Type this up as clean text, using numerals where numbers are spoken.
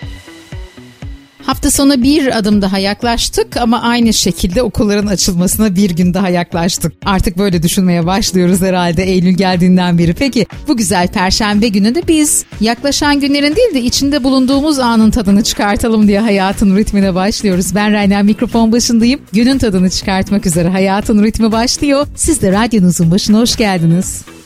Hafta sonu bir adım daha yaklaştık ama aynı şekilde okulların açılmasına bir gün daha yaklaştık. Artık böyle düşünmeye başlıyoruz herhalde Eylül geldiğinden beri. Peki bu güzel Perşembe gününde biz yaklaşan günlerin değil de içinde bulunduğumuz anın tadını çıkartalım diye hayatın ritmine başlıyoruz. Ben Rayna, mikrofon başındayım. Günün tadını çıkartmak üzere hayatın ritmi başlıyor. Siz de radyonuzun başına hoş geldiniz.